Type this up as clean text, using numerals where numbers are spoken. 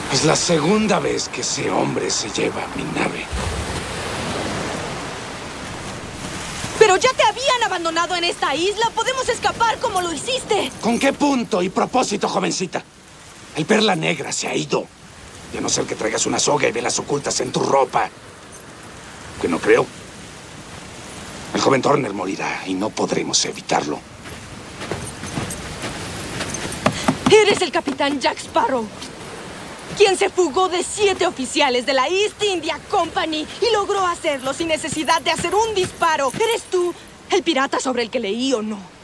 Es la segunda vez que ese hombre se lleva mi nave. Pero ya te habían abandonado en esta isla. Podemos escapar como lo hiciste. ¿Con qué punto y propósito, jovencita? El Perla Negra se ha ido. Y a no ser que traigas una soga y velas ocultas en tu ropa. Que no creo. El joven Turner morirá y no podremos evitarlo. Eres el capitán Jack Sparrow, quien se fugó de 7 oficiales de la East India Company y logró hacerlo sin necesidad de hacer un disparo. ¿Eres tú el pirata sobre el que leí o no?